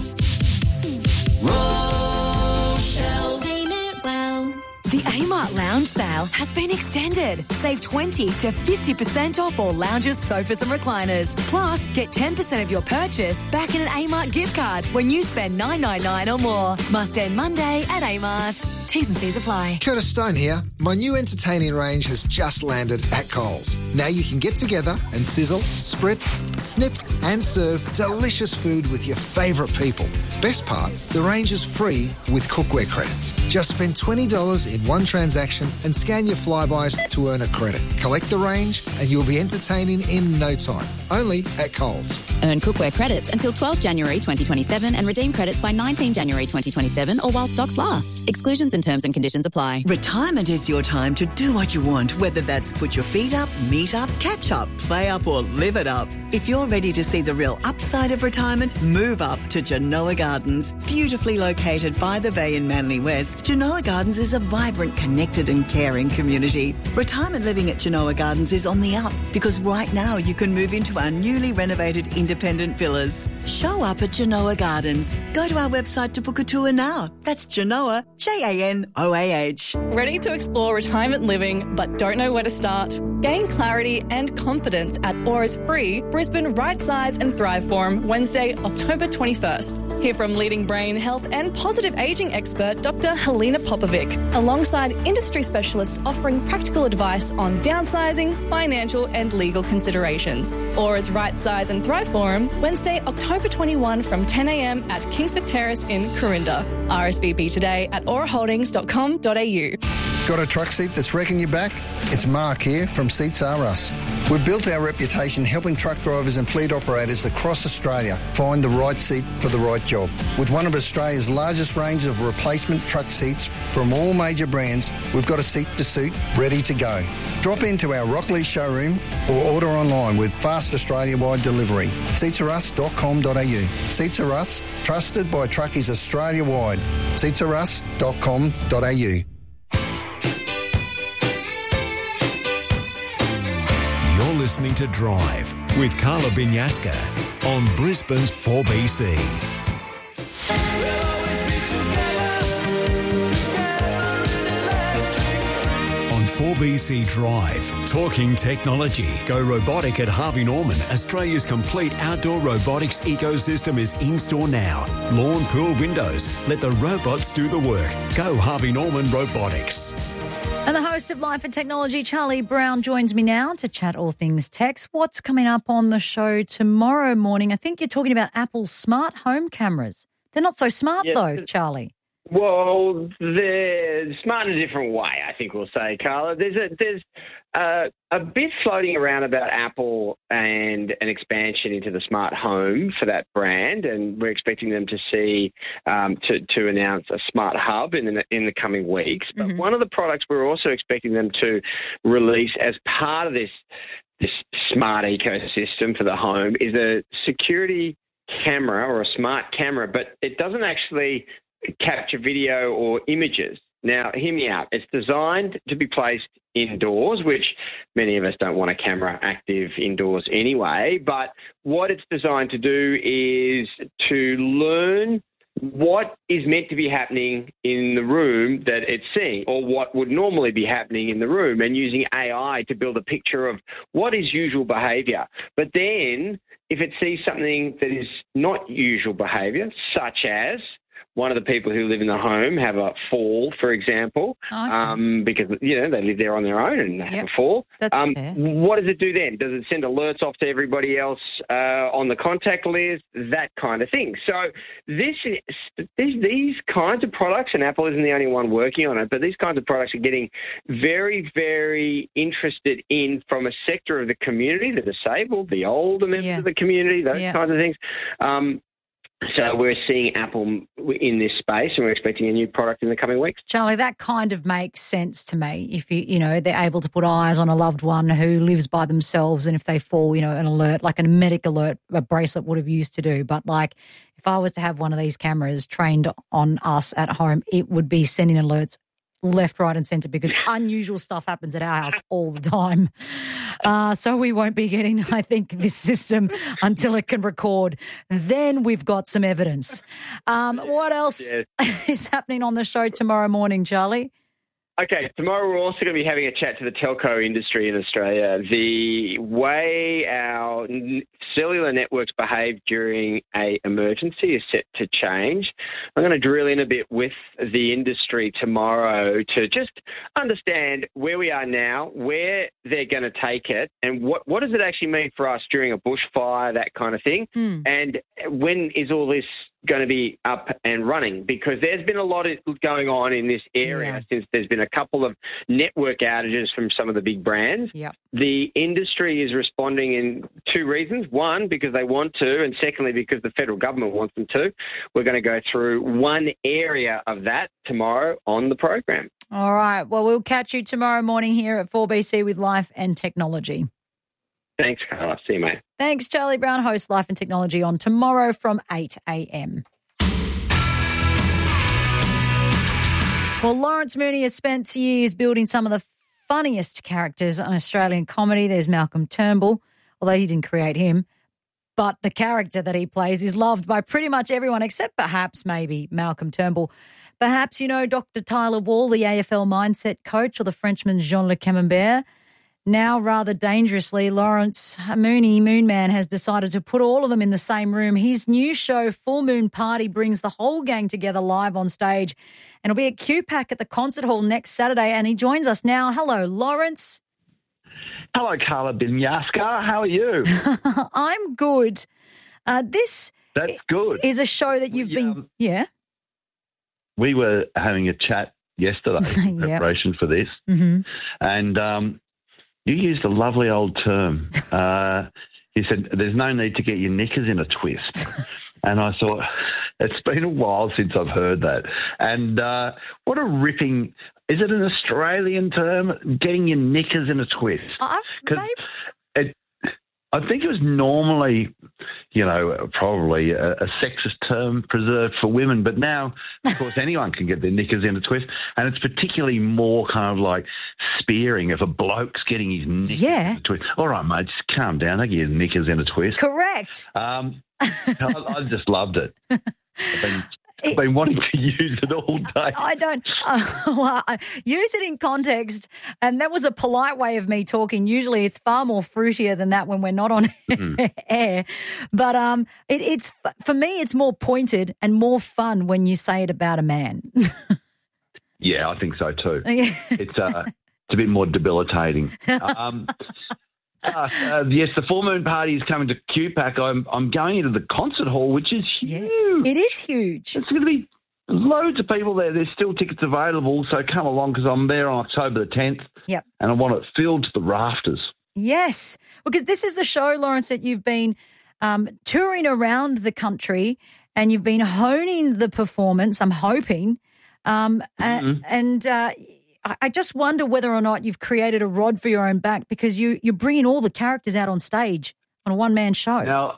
Rochelle, paint it well. The Amart Lounge sale has been extended. Save twenty to fifty percent off all lounges, sofas and recliners. Plus, get ten percent of your purchase back in an Amart gift card when you spend nine hundred ninety-nine dollars or more. Must end Monday at Amart. T's and C's apply. Curtis Stone here. My new entertaining range has just landed at Coles. Now you can get together and sizzle, spritz, snip and serve delicious food with your favourite people. Best part, the range is free with cookware credits. Just spend twenty dollars in one transaction and scan your Flybys to earn a credit. Collect the range and you'll be entertaining in no time. Only at Coles. Earn cookware credits until twelfth January twenty twenty-seven and redeem credits by nineteenth January twenty twenty-seven or while stocks last. Exclusions and terms and conditions apply. Retirement is your time to do what you want, whether that's put your feet up, meet up, catch up, play up or live it up. If you're ready to see the real upside of retirement, move up to Genoa Gardens. Beautifully located by the bay in Manly West, Genoa Gardens is a vibrant, connected and caring community. Retirement living at Genoa Gardens is on the up because right now you can move into our newly renovated independent villas. Show up at Genoa Gardens. Go to our website to book a tour now. That's Genoa, J A N O A H. Ready to explore retirement living but don't know where to start? Gain clarity and confidence at Aura's free Brisbane Right Size and Thrive Forum Wednesday, October twenty-first. Hear from leading brain health and positive ageing expert Doctor Helena Popovic, alongside industry specialists offering practical advice on downsizing, financial and legal considerations. Aura's Right Size and Thrive Forum Wednesday, October twenty-first from ten a m at Kingsford Terrace in Corinda. R S V P today at aura holdings dot com dot a u. Got a truck seat that's wrecking your back? It's Mark here from Seats R Us. We've built our reputation helping truck drivers and fleet operators across Australia find the right seat for the right job. With one of Australia's largest range of replacement truck seats from all major brands, we've got a seat to suit ready to go. Drop into our Rockley showroom or order online with fast Australia-wide delivery. seats r us dot com dot a u. Seats R Us, trusted by truckies Australia-wide. seats r us dot com dot a u. You're listening to Drive with Carla Binyaska on Brisbane's four B C. On four B C Drive, talking technology. Go robotic at Harvey Norman. Australia's complete outdoor robotics ecosystem is in-store now. Lawn, pool, windows. Let the robots do the work. Go Harvey Norman Robotics. And the host of Life and Technology, Charlie Brown, joins me now to chat all things tech. What's coming up on the show tomorrow morning? I think you're talking about Apple's smart home cameras. They're not so smart, Yeah. though, Charlie. Well, they're smart in a different way, I think we'll say, Carla. There's a there's a, a bit floating around about Apple and an expansion into the smart home for that brand, and we're expecting them to see um, to to announce a smart hub in the in the coming weeks. But Mhm. one of the products we're also expecting them to release as part of this this smart ecosystem for the home is a security camera or a smart camera, but it doesn't actually capture video or images. Now, hear me out. It's designed to be placed indoors, which many of us don't want a camera active indoors anyway. But what it's designed to do is to learn what is meant to be happening in the room that it's seeing, or what would normally be happening in the room, and using A I to build a picture of what is usual behaviour. But then if it sees something that is not usual behaviour, such as one of the people who live in the home have a fall, for example, Okay. um, because, you know, they live there on their own and they have Yep. a fall. That's um, fair. What does it do then? Does it send alerts off to everybody else uh, on the contact list? That kind of thing. So this is, these, these kinds of products, and Apple isn't the only one working on it, but these kinds of products are getting very, very interested in from a sector of the community, the disabled, the older members of the community, those Yeah. kinds of things. Um, So we're seeing Apple in this space, and we're expecting a new product in the coming weeks. Charlie, that kind of makes sense to me. If you, you know, they're able to put eyes on a loved one who lives by themselves, and if they fall, you know, an alert, like a medic alert, a bracelet would have used to do. But like, if I was to have one of these cameras trained on us at home, it would be sending alerts left, right, and centre, because unusual stuff happens at our house all the time. Uh, so we won't be getting, I think, this system until it can record. Then we've got some evidence. Um, what else Yes. is happening on the show tomorrow morning, Charlie? Okay, tomorrow we're also going to be having a chat to the telco industry in Australia. The way our n- cellular networks behave during a emergency is set to change. I'm going to drill in a bit with the industry tomorrow to just understand where we are now, where they're going to take it, and what, what does it actually mean for us during a bushfire, that kind of thing, and when is all this going to be up and running, because there's been a lot of going on in this area since there's been a couple of network outages from some of the big brands. Yep. The industry is responding in two reasons. One, because they want to, and secondly, because the federal government wants them to. We're going to go through one area of that tomorrow on the program. All right. Well, we'll catch you tomorrow morning here at four B C with Life and Technology. Thanks, Carla. See you, mate. Thanks, Charlie Brown, host Life and Technology, on tomorrow from eight a.m. Well, Lawrence Mooney has spent years building some of the funniest characters on Australian comedy. There's Malcolm Turnbull, although he didn't create him. But the character that he plays is loved by pretty much everyone, except perhaps maybe Malcolm Turnbull. Perhaps you know Doctor Tyler Wall, the A F L mindset coach, or the Frenchman Jean-Luc Camembert. Now, rather dangerously, Lawrence Mooney, Moon Man, has decided to put all of them in the same room. His new show, Full Moon Party, brings the whole gang together live on stage, and it'll be at Q PAC at the Concert Hall next Saturday, and he joins us now. Hello, Lawrence. Hello, Carla Binyaska. How are you? I'm good. Uh, this That's good. is a show that you've We, been... um, yeah? We were having a chat yesterday in Yep. preparation for this, Mm-hmm. and um, you used a lovely old term. Uh, you said, there's no need to get your knickers in a twist. And I thought, it's been a while since I've heard that. And uh, what a ripping... Is it an Australian term, getting your knickers in a twist? Uh, 'Cause it, I think it was normally, you know, probably a, a sexist term preserved for women, but now, of course, anyone can get their knickers in a twist, and it's particularly more kind of like spearing if a bloke's getting his knickers Yeah. in a twist. All right, mate, just calm down. I get your knickers in a twist. Correct. Um, I, I just loved it. I've been, I've been wanting to use it all day. I don't uh, well, I use it in context, and that was a polite way of me talking. Usually, it's far more fruitier than that when we're not on Mm. air. But um, it, it's for me, it's more pointed and more fun when you say it about a man. Yeah, Yeah, I think so too. Yeah. It's uh, it's a bit more debilitating. Um, uh, uh, yes, the Full Moon Party is coming to Q PAC. I'm I'm going into the concert hall, which is huge. It is huge. It's going to be loads of people there. There's still tickets available, so come along because I'm there on October the tenth. Yep. And I want it filled to the rafters. Yes, because this is the show, Lawrence, that you've been um, touring around the country and you've been honing the performance, I'm hoping. Um, Mm-hmm. And, and uh, I- I just wonder whether or not you've created a rod for your own back because you, you're bringing all the characters out on stage on a one-man show. Now,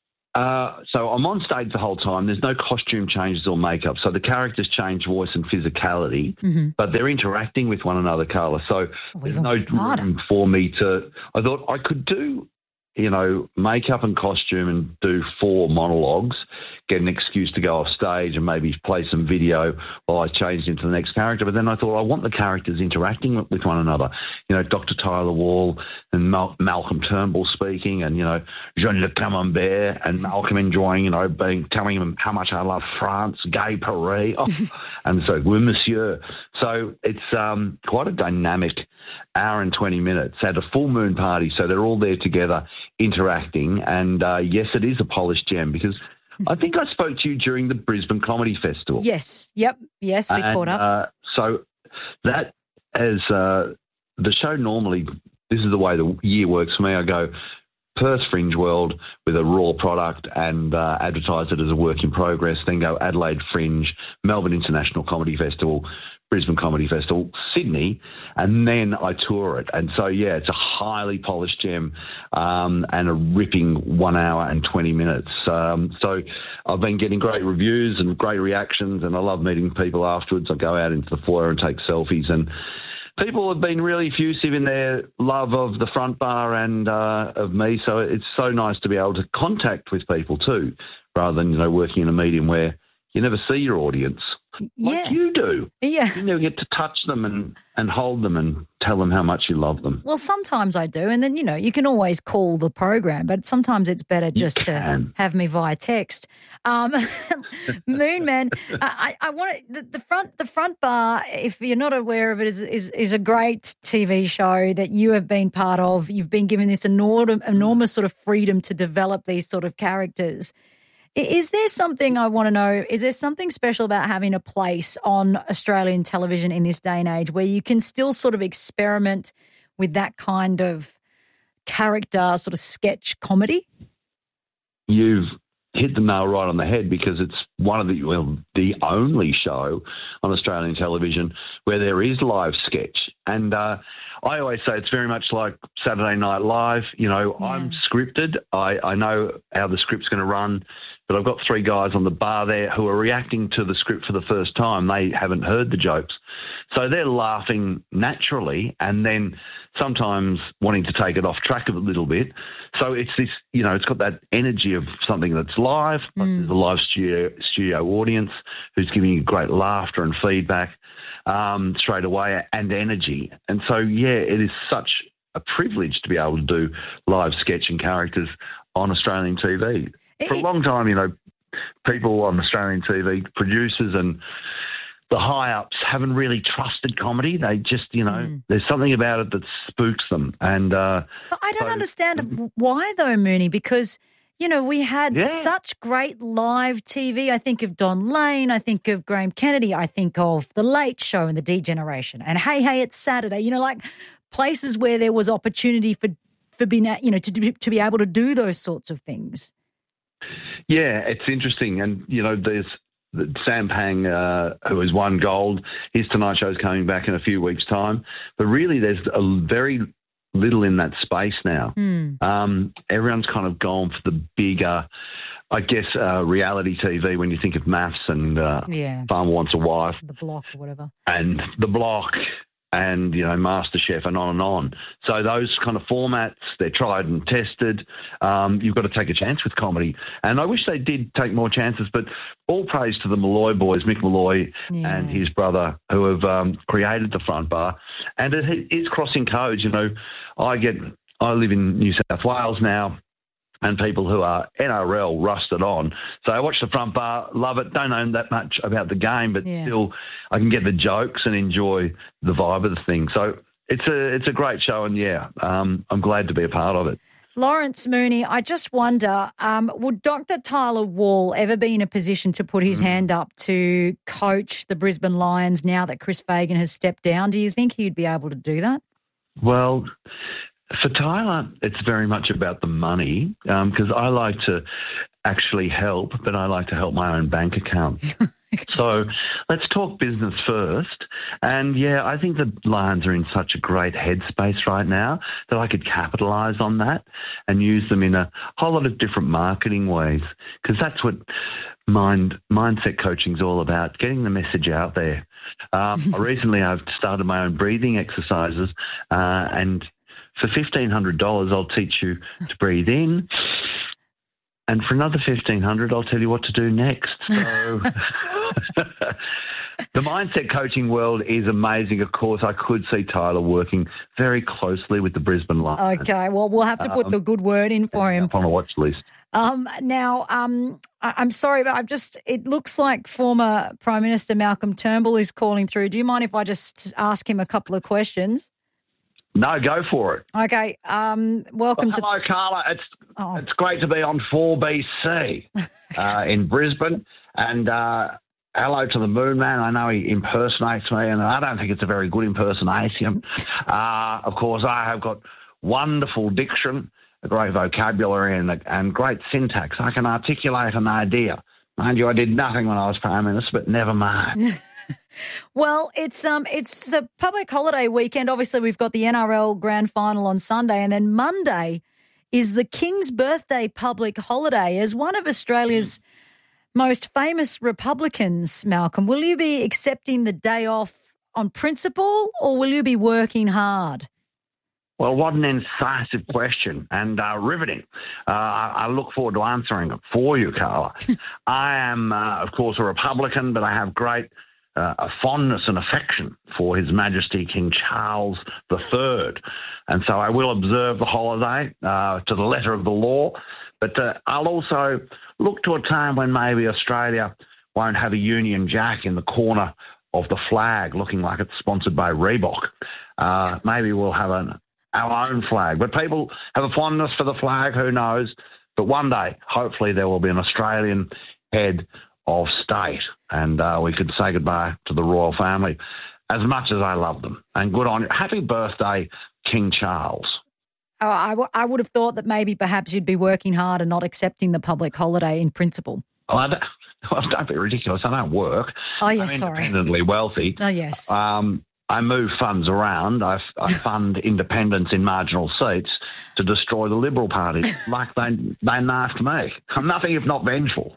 uh, so I'm on stage the whole time. There's no costume changes or makeup. So the characters change voice and physicality, Mhm. but they're interacting with one another, Carla. So there's no room for me to – I thought I could do, you know, makeup and costume and do four monologues, get an excuse to go off stage and maybe play some video while I changed into the next character. But then I thought I want the characters interacting with, with one another. You know, Doctor Tyler Wall and Mal- Malcolm Turnbull speaking and, you know, Jean Le Camembert and Malcolm enjoying, you know, being telling him how much I love France, Gay Paris. Oh, and so, oui, monsieur. So it's um, quite a dynamic hour and twenty minutes at a full moon party. So they're all there together interacting. And, uh, yes, it is a polished gem because I think I spoke to you during the Brisbane Comedy Festival. Yes, yep, yes, we And, caught up. Uh, so that as uh, the show normally, this is the way the year works for me. I go Perth Fringe World with a raw product and uh, advertise it as a work in progress, then go Adelaide Fringe, Melbourne International Comedy Festival, Brisbane Comedy Festival, Sydney, and then I tour it. And so, yeah, it's a highly polished gem um, and a ripping one hour and twenty minutes. Um, so I've been getting great reviews and great reactions, and I love meeting people afterwards. I go out into the foyer and take selfies, and people have been really effusive in their love of the front bar and uh, of me. So it's so nice to be able to contact with people too, rather than, you know, working in a medium where you never see your audience. Like Yeah. you do. Yeah. You never get to touch them and, and hold them and tell them how much you love them. Well, sometimes I do, and then, you know, you can always call the program, but sometimes it's better just to can. have me via text. Um, Moon Man, I, I want the, the front the front bar. If you're not aware of it, is is is a great T V show that you have been part of. You've been given this enormous enormous sort of freedom to develop these sort of characters. I- Is there something I want to know? Is there something special about having a place on Australian television in this day and age where you can still sort of experiment with that kind of character, sort of sketch comedy? You've hit the nail right on the head because it's one of the, well, the only show on Australian television where there is live sketch. And uh, I always say it's very much like Saturday Night Live. You know, I'm scripted. I, I know how the script's going to run, but I've got three guys on the bar there who are reacting to the script for the first time. They haven't heard the jokes. So they're laughing naturally and then sometimes wanting to take it off track a little bit. So it's this, you know, it's got that energy of something that's live, but there's a live studio, studio audience who's giving you great laughter and feedback um, straight away and energy. And so, yeah, it is such a privilege to be able to do live sketching characters on Australian T V. For a long time, you know, people on Australian T V, producers and the high-ups haven't really trusted comedy. They just, you know, Mm. there's something about it that spooks them. And uh, But I don't so- understand why, though, Mooney, because, you know, we had Yeah. such great live T V. I think of Don Lane. I think of Graham Kennedy. I think of The Late Show and The D-Generation. And Hey, Hey, It's Saturday. You know, like places where there was opportunity for, for being, a- you know, to, do- to be able to do those sorts of things. Yeah, it's interesting. And, you know, there's Sam Pang, uh, who has won gold. His Tonight Show's coming back in a few weeks' time. But really, there's a very little in that space now. Um, everyone's kind of gone for the bigger, I guess, uh, reality T V when you think of Maths and uh, Yeah. Farmer Wants a Wife The Block or whatever. and The Block and, you know, MasterChef and on and on. So those kind of formats, they're tried and tested. Um, you've got to take a chance with comedy. And I wish they did take more chances, but all praise to the Malloy boys, Mick Malloy Yeah. and his brother, who have um, created the front bar. And it is crossing codes. You know, I get, I live in New South Wales now. and people who are N R L rusted on. So I watch the front bar, love it, don't know that much about the game, but Yeah. still I can get the jokes and enjoy the vibe of the thing. So it's a it's a great show, and, yeah, um, I'm glad to be a part of it. Lawrence Mooney, I just wonder, um, would Doctor Tyler Wall ever be in a position to put his mm. hand up to coach the Brisbane Lions now that Chris Fagan has stepped down? Do you think he'd be able to do that? Well, for Tyler, it's very much about the money because um, I like to actually help, but I like to help my own bank account. So let's talk business first. And, yeah, I think the Lions are in such a great headspace right now that I could capitalise on that and use them in a whole lot of different marketing ways, because that's what mind mindset coaching is all about, getting the message out there. Um, recently I've started my own breathing exercises uh, and for fifteen hundred dollars I'll teach you to breathe in, and for another fifteen hundred dollars I'll tell you what to do next. So the mindset coaching world is amazing. Of course, I could see Tyler working very closely with the Brisbane Lions. Okay, well, we'll have to put um, the good word in for him. Up on a watch list. Um, now, um, I- I'm sorry, but I've just, it looks like former Prime Minister Malcolm Turnbull is calling through. Do you mind if I just ask him a couple of questions? No, go for it. Okay, um, welcome well, to... Hello, Carla. It's oh. it's great to be on four B C uh, in Brisbane. And uh, hello to the Moon Man. I know he impersonates me, and I don't think it's a very good impersonation. uh, of course, I have got wonderful diction, a great vocabulary, and, and great syntax. I can articulate an idea. Mind you, I did nothing when I was Prime Minister, but never mind. Well, it's um, it's the public holiday weekend. Obviously, we've got the N R L Grand Final on Sunday, and then Monday is the King's Birthday public holiday. As one of Australia's most famous Republicans, Malcolm, will you be accepting the day off on principle, or will you be working hard? Well, what an incisive question, and uh, riveting. Uh, I, I look forward to answering it for you, Carla. I am, uh, of course, a Republican, but I have great uh, a fondness and affection for His Majesty King Charles the Third. And so I will observe the holiday uh, to the letter of the law, but uh, I'll also look to a time when maybe Australia won't have a Union Jack in the corner of the flag looking like it's sponsored by Reebok. Uh, maybe we'll have an our own flag. But people have a fondness for the flag, who knows? But one day, hopefully, there will be an Australian head of state, and uh, we could say goodbye to the royal family, as much as I love them. And good on you. Happy birthday, King Charles. Oh, I, w- I would have thought that maybe perhaps you'd be working hard and not accepting the public holiday in principle. Well, I don't, well, don't be ridiculous. I don't work. Oh, yes, I'm sorry. independently wealthy. Oh, yes. Um, I move funds around. I, I fund independents in marginal seats to destroy the Liberal Party, like they they naffed me. I'm nothing if not vengeful.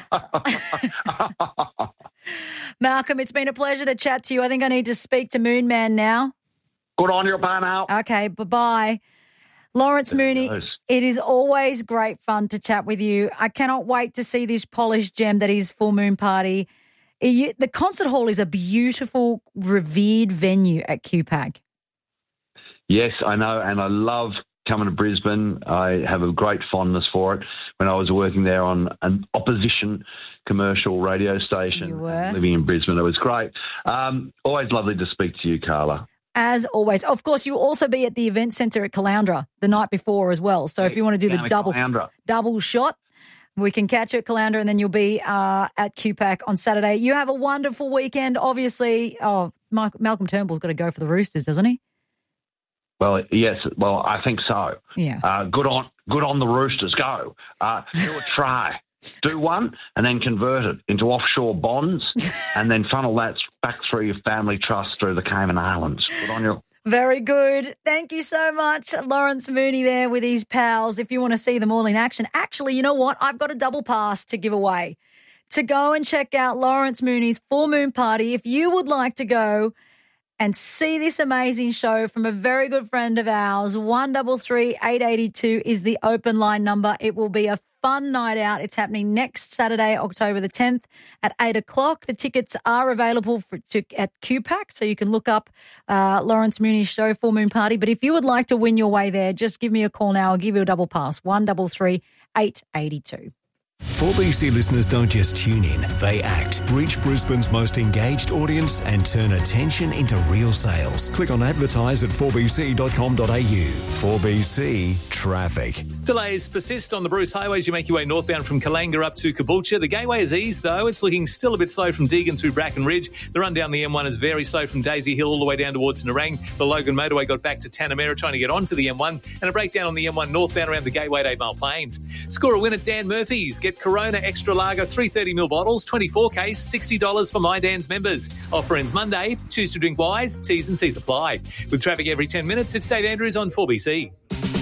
Malcolm, it's been a pleasure to chat to you. I think I need to speak to Moon Man now. Good on you, pal. Okay, bye-bye. Lawrence Mooney, it is always great fun to chat with you. I cannot wait to see this polished gem that is Full Moon Party. You, the concert hall is a beautiful, revered venue at Q PAC. Yes, I know, and I love coming to Brisbane. I have a great fondness for it. When I was working there on an opposition commercial radio station, you were. living in Brisbane, it was great. Um, always lovely to speak to you, Carla. As always. Of course, you'll also be at the event centre at Caloundra the night before as well. So if you want to do the double, double shot, we can catch you at Caloundra, and then you'll be uh, at Q PAC on Saturday. You have a wonderful weekend. Obviously, oh, Mike, Malcolm Turnbull's got to go for the Roosters, doesn't he? Well, yes. Well, I think so. Yeah. Uh, good on, good on the Roosters. Go. Uh, do a try. Do one, and then convert it into offshore bonds, and then funnel that back through your family trust through the Cayman Islands. Good on you. Very good. Thank you so much. Lawrence Mooney there with his pals. If you want to see them all in action, actually, you know what? I've got a double pass to give away to go and check out Lawrence Mooney's Full Moon Party. If you would like to go and see this amazing show from a very good friend of ours, one three three, eight eight two is the open line number. It will be a fun night out. It's happening next Saturday, October the tenth at eight o'clock. The tickets are available for, to, at Q PAC, so you can look up uh, Lawrence Mooney's show, Full Moon Party. But if you would like to win your way there, just give me a call now. I'll give you a double pass, one three three, eight eight two. four B C listeners don't just tune in, they act. Reach Brisbane's most engaged audience and turn attention into real sales. Click on advertise at four b c dot com dot a u. four B C Traffic. Delays persist on the Bruce Highway as you make your way northbound from Kalanga up to Caboolture. The gateway is eased, though. It's looking still a bit slow from Deagon through Bracken Ridge. The run down the M one is very slow from Daisy Hill all the way down towards Nerang. The Logan Motorway got back to Tanamera trying to get onto the M one, and a breakdown on the M one northbound around the gateway at Eight Mile Plains. Score a win at Dan Murphy's. Get Corona Extra Lager three thirty mil bottles, twenty-four case, sixty dollars for My Dan's members. Offer ends Monday. Choose to drink wise. T's and C's apply. With traffic every ten minutes, it's Dave Andrews on four B C.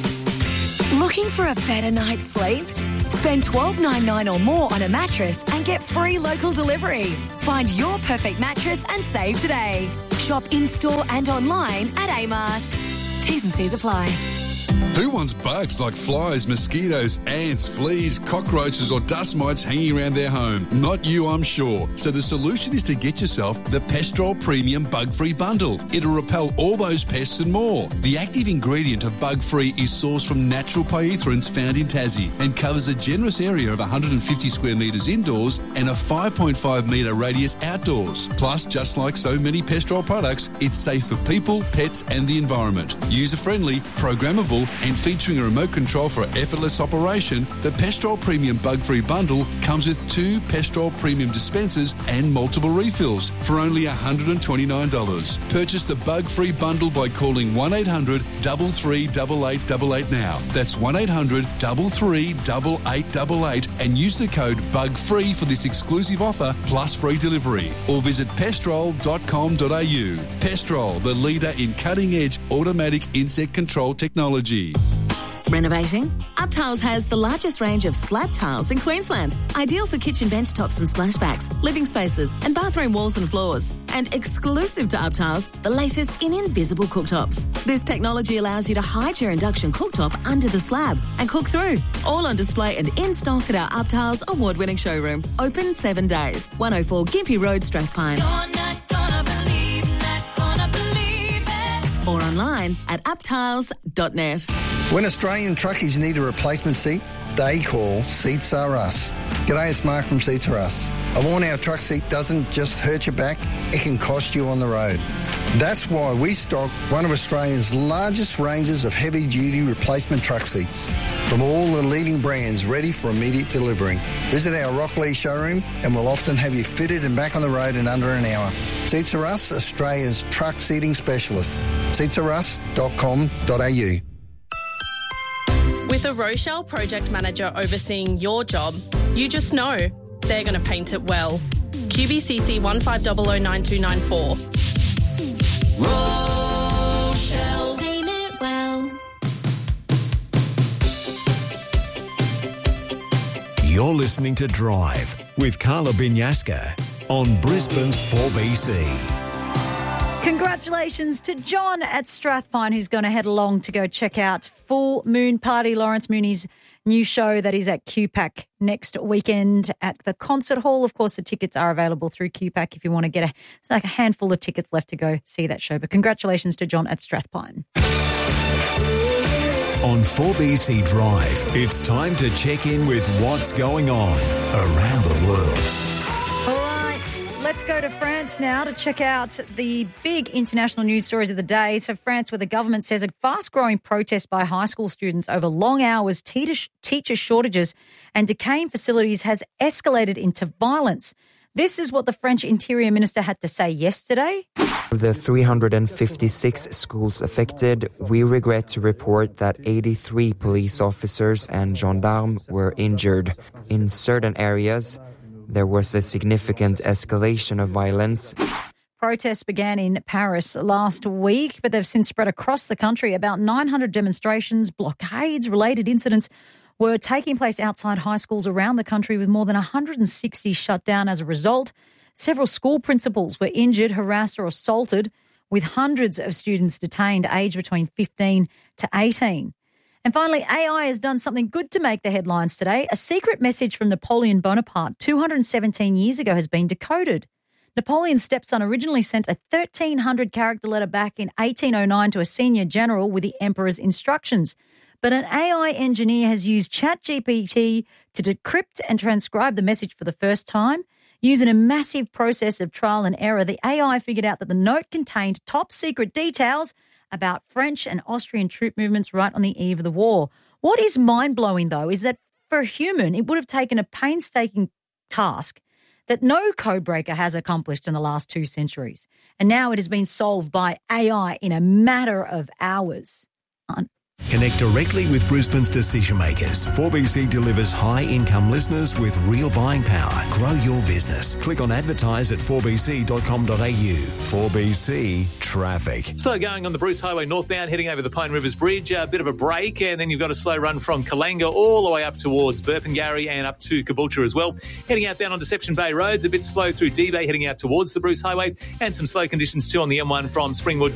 Looking for a better night's sleep? Spend twelve dollars ninety-nine or more on a mattress and get free local delivery. Find your perfect mattress and save today. Shop in-store and online at Amart. T's and C's apply. Who wants bugs like flies, mosquitoes, ants, fleas, cockroaches or dust mites hanging around their home? Not you, I'm sure. So the solution is to get yourself the Pestrol Premium Bug-Free Bundle. It'll repel all those pests and more. The active ingredient of Bug-Free is sourced from natural pyrethroids found in Tassie and covers a generous area of one hundred fifty square metres indoors and a five point five metre radius outdoors. Plus, just like so many Pestrol products, it's safe for people, pets and the environment. User-friendly, programmable and featuring a remote control for effortless operation, the Pestrol Premium Bug-Free Bundle comes with two Pestrol Premium dispensers and multiple refills for only one hundred twenty-nine dollars. Purchase the Bug-Free Bundle by calling one eight hundred, three three eight eight eight eight now. That's one eight hundred, three three eight eight eight eight and use the code BUGFREE for this exclusive offer plus free delivery. Or visit pestrol dot com dot a u. Pestrol, the leader in cutting-edge automatic insect control technology. Renovating? UpTiles has the largest range of slab tiles in Queensland, ideal for kitchen bench tops and splashbacks, living spaces and bathroom walls and floors. And exclusive to UpTiles, the latest in invisible cooktops. This technology allows you to hide your induction cooktop under the slab and cook through. All on display and in stock at our UpTiles award-winning showroom. Open seven days. one oh four Gympie Road, Strathpine. Or online at uptiles dot net. When Australian truckies need a replacement seat, they call Seats Are Us. G'day, it's Mark from Seats Are Us. A worn-out truck seat doesn't just hurt your back, it can cost you on the road. That's why we stock one of Australia's largest ranges of heavy-duty replacement truck seats from all the leading brands ready for immediate delivery. Visit our Rockley showroom and we'll often have you fitted and back on the road in under an hour. Seats Are Us, Australia's truck seating specialist. seats are us dot com dot a u. With a Rochelle project manager overseeing your job, you just know they're going to paint it well. Q B C C one five zero zero nine two nine four. Rochelle, paint it well. You're listening to Drive with Carla Binyaska on Brisbane's four B C. Congratulations to John at Strathpine, who's going to head along to go check out Full Moon Party, Lawrence Mooney's new show that is at Q PAC next weekend at the concert hall. Of course, the tickets are available through Q PAC if you want to get a, it's like a handful of tickets left to go see that show. But congratulations to John at Strathpine. On four B C Drive, it's time to check in with what's going on around the world. Let's go to France now to check out the big international news stories of the day. So France, where the government says a fast-growing protest by high school students over long hours, teacher shortages and decaying facilities has escalated into violence. This is what the French Interior Minister had to say yesterday. Of the three hundred fifty-six schools affected, we regret to report that eighty-three police officers and gendarmes were injured. In certain areas, there was a significant escalation of violence. Protests began in Paris last week, but they've since spread across the country. About nine hundred demonstrations, blockades, related incidents were taking place outside high schools around the country, with more than one hundred sixty shut down as a result. Several school principals were injured, harassed or assaulted, with hundreds of students detained aged between fifteen to eighteen. And finally, A I has done something good to make the headlines today. A secret message from Napoleon Bonaparte two hundred seventeen years ago has been decoded. Napoleon's stepson originally sent a thirteen hundred character letter back in eighteen oh nine to a senior general with the emperor's instructions. But an A I engineer has used ChatGPT to decrypt and transcribe the message for the first time. Using a massive process of trial and error, the A I figured out that the note contained top secret details about French and Austrian troop movements right on the eve of the war. What is mind-blowing, though, is that for a human, it would have taken a painstaking task that no codebreaker has accomplished in the last two centuries. And now it has been solved by A I in a matter of hours. Un- Connect directly with Brisbane's decision makers. four B C delivers high-income listeners with real buying power. Grow your business. Click on advertise at four b c dot com dot a u. four B C Traffic. So going on the Bruce Highway northbound, heading over the Pine Rivers Bridge, a bit of a break, and then you've got a slow run from Kalanga all the way up towards Burpengary and up to Caboolture as well. Heading outbound on Deception Bay Roads, a bit slow through D-Bay, heading out towards the Bruce Highway, and some slow conditions too on the M one from Springwood